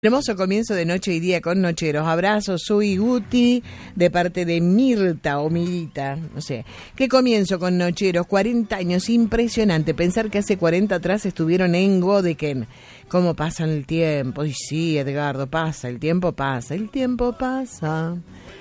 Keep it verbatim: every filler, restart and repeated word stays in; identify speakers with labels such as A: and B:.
A: Hermoso comienzo de noche y día con Nocheros. Abrazos, soy Guti, de parte de Mirta o Mirita, no sé. ¿Qué comienzo con Nocheros? cuarenta años, impresionante. Pensar que hace cuarenta atrás estuvieron en Godeken. ¿Cómo pasa el tiempo? Y sí, Edgardo, pasa, el tiempo pasa, el tiempo pasa.